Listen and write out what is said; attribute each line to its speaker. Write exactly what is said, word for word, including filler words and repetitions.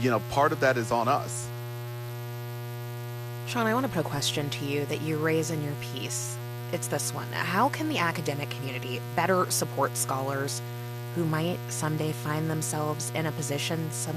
Speaker 1: you know, part of that is on us.
Speaker 2: Sean, I want to put a question to you that you raise in your piece. It's this one. How can the academic community better support scholars who might someday find themselves in a position